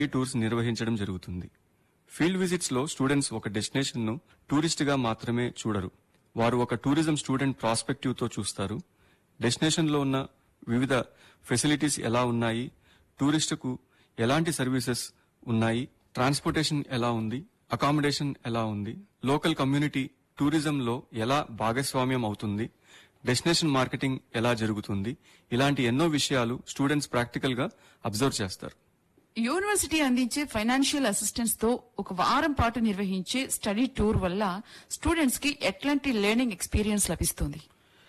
ఈ టూర్స్ నిర్వహించడం జరుగుతుంది. ఫీల్డ్ విజిట్స్ లో స్టూడెంట్స్ ఒక డెస్టినేషన్ ను టూరిస్ట్ గా మాత్రమే చూడరు. వారు ఒక టూరిజం స్టూడెంట్ ప్రాస్పెక్టివ్ తో చూస్తారు. డెస్టినేషన్ లో ఉన్న వివిధ ఫెసిలిటీస్ ఎలా ఉన్నాయి, టూరిస్టుకు ఎలాంటి సర్వీసెస్ ఉన్నాయి, ట్రాన్స్పోర్టేషన్ ఎలా ఉంది, అకామిడేషన్ ఎలా ఉంది, లోకల్ కమ్యూనిటీ టూరిజంలో ఎలా భాగస్వామ్యం అవుతుంది, డెస్టినేషన్ మార్కెటింగ్ ఎలా జరుగుతుంది, ఇలాంటి ఎన్నో విషయాలు స్టూడెంట్స్ ప్రాక్టికల్ గా అబ్జర్వ్ చేస్తారు. యూనివర్సిటీ అందించే ఫైనాన్షియల్ అసిస్టెన్స్ తో ఒక వారం పాటు నిర్వహించే స్టడీ టూర్ వల్ల స్టూడెంట్స్ కి ఎట్లాంటి లెర్నింగ్ ఎక్స్పీరియన్స్ లభిస్తుంది?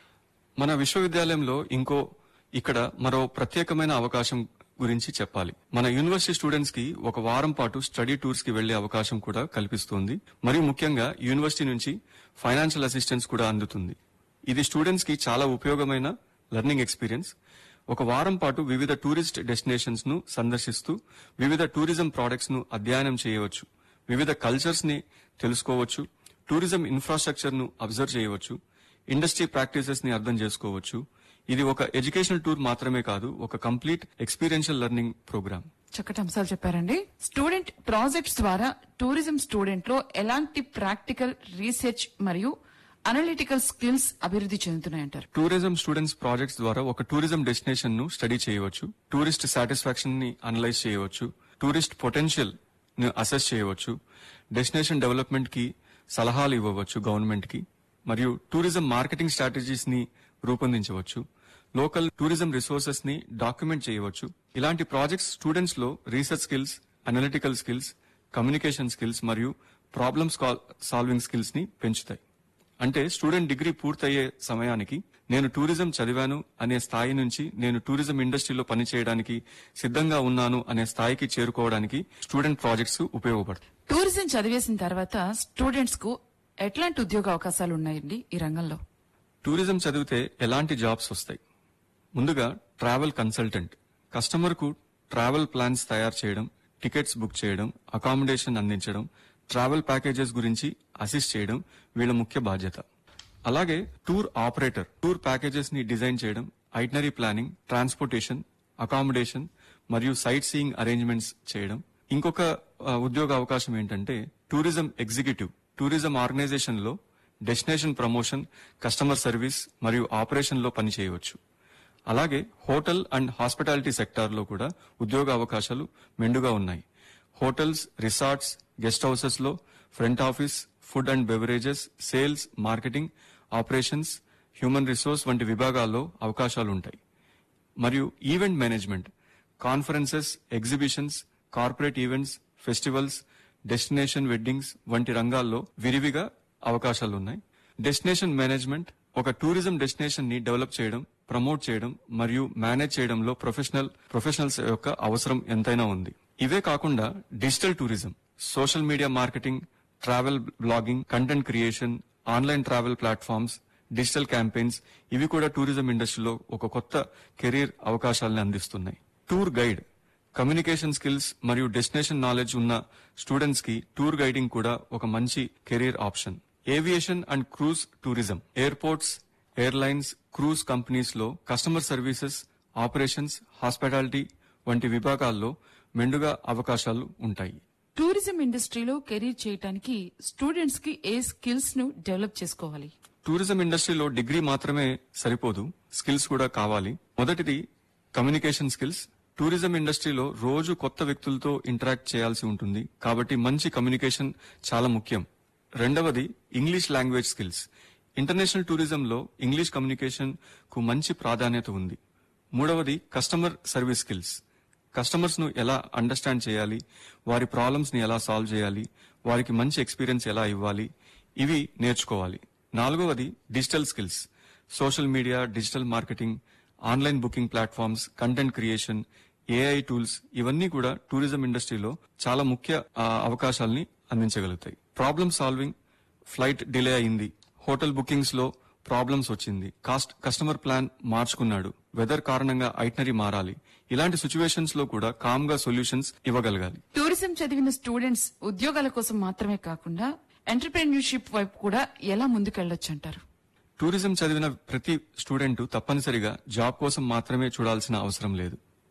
మన విశ్వవిద్యాలయంలో ఇక్కడ మరో ప్రత్యేకమైన అవకాశం గురించి చెప్పాలి. మన యూనివర్సిటీ స్టూడెంట్స్ కి ఒక వారం పాటు స్టడీ టూర్స్ కి వెళ్లే అవకాశం కూడా కల్పిస్తోంది. మరియు ముఖ్యంగా యూనివర్సిటీ నుంచి ఫైనాన్షియల్ అసిస్టెన్స్ కూడా అందుతుంది. ఇది స్టూడెంట్స్ కి చాలా ఉపయోగమైన లెర్నింగ్ ఎక్స్పీరియన్స్. ఒక వారం పాటు వివిధ టూరిస్ట్ డెస్టినేషన్స్ ను సందర్శిస్తూ వివిధ టూరిజం ప్రొడక్ట్స్ ను అధ్యయనం చేయవచ్చు, వివిధ కల్చర్స్ ని తెలుసుకోవచ్చు, టూరిజం ఇన్ఫ్రాస్ట్రక్చర్ ను అబ్జర్వ్ చేయవచ్చు, ఇండస్ట్రీ ప్రాక్టీసెస్ ని అర్థం చేసుకోవచ్చు. ఇది ఒక ఎడ్యుకేషనల్ టూర్ మాత్రమే కాదు, ఒక కంప్లీట్ ఎక్స్పీరియన్షియల్ లెర్నింగ్ ప్రోగ్రామ్. చక్కటి అంశాలు చెప్పారండి. స్టూడెంట్ ప్రాజెక్ట్స్ ద్వారా టూరిజం స్టూడెంట్ లో ఎలాంటి ప్రాక్టికల్ రీసెర్చ్ మరియు అనలిటికల్ స్కిల్స్ అభివృద్ధి చెందుతున్నాయంటారు? టూరిజం స్టూడెంట్స్ ప్రాజెక్ట్స్ ద్వారా ఒక టూరిజం డెస్టినేషన్ ను స్టడీ చేయవచ్చు, టూరిస్ట్ సాటిస్ఫాక్షన్ ని అనలైజ్ చేయవచ్చు, టూరిస్ట్ పొటెన్షియల్ ని అసెస్ చేయవచ్చు, డెస్టినేషన్ డెవలప్మెంట్ కి సలహాలు ఇవ్వవచ్చు గవర్నమెంట్ కి, మరియు టూరిజం మార్కెటింగ్ స్ట్రాటజీస్ ని రూపొందించవచ్చు, లోకల్ టూరిజం రిసోర్సెస్ ని డాక్యుమెంట్ చేయవచ్చు. ఇలాంటి ప్రాజెక్ట్స్ స్టూడెంట్స్ లో research skills, analytical skills, communication skills మరియు ప్రాబ్లమ్ సాల్వింగ్ స్కిల్స్ ని పెంచుతాయి. అంటే స్టూడెంట్ డిగ్రీ పూర్తయ్యే సమయానికి నేను టూరిజం చదివాను అనే స్థాయి నుంచి నేను టూరిజం ఇండస్ట్రీలో పనిచేయడానికి సిద్ధంగా ఉన్నాను అనే స్థాయికి చేరుకోవడానికి స్టూడెంట్ ప్రాజెక్ట్స్ ఉపయోగపడతాయి. టూరిజం చదివేసిన తర్వాత స్టూడెంట్స్ కు ఎట్లాంటి ఉద్యోగ అవకాశాలు ఉన్నాయండి ఈ రంగంలో? టూరిజం చదివితే ఎలాంటి జాబ్స్ వస్తాయి? ముందుగా ట్రావెల్ కన్సల్టెంట్, కస్టమర్ కు ట్రావెల్ ప్లాన్స్ తయారు చేయడం, టికెట్స్ బుక్ చేయడం, అకామిడేషన్ అందించడం, ట్రావెల్ ప్యాకేజెస్ గురించి అసిస్ట్ చేయడం వీళ్ళ ముఖ్య బాధ్యత. అలాగే టూర్ ఆపరేటర్, టూర్ ప్యాకేజెస్ ని డిజైన్ చేయడం, ఐటినరీ ప్లానింగ్, ట్రాన్స్పోర్టేషన్, అకామిడేషన్ మరియు సైట్ సీయింగ్ అరేంజ్మెంట్స్ చేయడం. ఇంకొక ఉద్యోగ అవకాశం ఏంటంటే టూరిజం ఎగ్జిక్యూటివ్, టూరిజం ఆర్గనైజేషన్ లో డెస్టినేషన్ ప్రమోషన్, కస్టమర్ సర్వీస్ మరియు ఆపరేషన్ లో పనిచేయవచ్చు. అలాగే హోటల్ అండ్ హాస్పిటాలిటీ సెక్టార్ లో కూడా ఉద్యోగ అవకాశాలు మెండుగా ఉన్నాయి. హోటల్స్, రిసార్ట్స్, గెస్ట్ హౌసెస్ లో front office, food and beverages, sales, marketing, operations, human resource వంటి విభాగాల్లో అవకాశాలు ఉంటాయి. మరియు event management, conferences, exhibitions, corporate events, festivals, destination weddings వంటి రంగాల్లో విరివిగా అవకాశాలు ఉన్నాయి. డెస్టినేషన్ మేనేజ్మెంట్ ఒక టూరిజం డెస్టినేషన్ ని డెవలప్ చేయడం, ప్రమోట్ చేయడం మరియు మేనేజ్ చేయడంలో ప్రొఫెషనల్స్ యొక్క అవసరం ఎంతైనా ఉంది. ఇవే కాకుండా digital tourism, social media marketing, travel blogging, content creation, online travel platforms, digital campaigns ఇవి కూడా టూరిజం ఇండస్ట్రీలో ఒక కొత్త కెరీర్ అవకాశాలను అందిస్తున్నాయి. టూర్ గైడ్, కమ్యూనికేషన్ స్కిల్స్ మరియు డెస్టినేషన్ నాలెడ్జ్ ఉన్న స్టూడెంట్స్ కి టూర్ గైడింగ్ కూడా ఒక మంచి career option. Aviation and cruise tourism, airports, airlines, cruise companies లో కస్టమర్ సర్వీసెస్, ఆపరేషన్స్, హాస్పిటాలిటీ వంటి విభాగాల్లో మెండుగా అవకాశాలు ఉంటాయి. టూరిజం ఇండస్ట్రీలో కెరీర్ చేయడానికి స్టూడెంట్స్ కి ఏ స్కిల్స్ ను డెవలప్ చేసుకోవాలి? టూరిజం ఇండస్ట్రీలో డిగ్రీ మాత్రమే సరిపోదు, స్కిల్స్ కూడా కావాలి. మొదటిది కమ్యూనికేషన్ స్కిల్స్. టూరిజం ఇండస్ట్రీలో రోజు కొత్త వ్యక్తులతో ఇంటరాక్ట్ చేయాల్సి ఉంటుంది, కాబట్టి మంచి కమ్యూనికేషన్ చాలా ముఖ్యం. రెండవది English language skills. International టూరిజంలో English communication కు మంచి ప్రాధాన్యత ఉంది. మూడవది కస్టమర్ సర్వీస్ స్కిల్స్. కస్టమర్స్ ను ఎలా అండర్స్టాండ్ చేయాలి, వారి ప్రాబ్లమ్స్ ని ఎలా సాల్వ్ చేయాలి, వారికి మంచి ఎక్స్పీరియన్స్ ఎలా ఇవ్వాలి, ఇవి నేర్చుకోవాలి. నాలుగవది digital skills. Social media, digital marketing, online booking platforms, content creation, AI tools ఇవన్నీ కూడా టూరిజం ఇండస్ట్రీలో చాలా ముఖ్య అవకాశాలని అందించగలుగుతాయి. ప్రాబ్లమ్ సాల్వింగ్, ఫ్లైట్ డిలే అయింది, హోటల్ బుకింగ్స్ లో ప్రాబ్లమ్స్ వచ్చింది, కస్టమర్ ప్లాన్ మార్చుకున్నాడు, వెదర్ కారణంగా ఐటినరీ మారాలి, ఇలాంటి సిచ్యువేషన్స్ లో కూడా కామ్ గా సొల్యూషన్స్ ఇవ్వగలగాలి. టూరిజం చదివిన స్టూడెంట్స్ ఉద్యోగాల కోసం మాత్రమే కాకుండా ఎంటర్‌ప్రెన్యూర్‌షిప్ వైపు కూడా ఎలా ముందుకెళ్లొచ్చు అంటారు? టూరిజం చదివిన ప్రతి స్టూడెంట్ తప్పనిసరిగా జాబ్ కోసం మాత్రమే చూడాల్సిన అవసరం లేదు.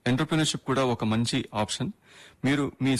ఎంటర్ప్రినర్షిప్ కూడా ఒక మంచి ఆప్షన్. మీరు మీ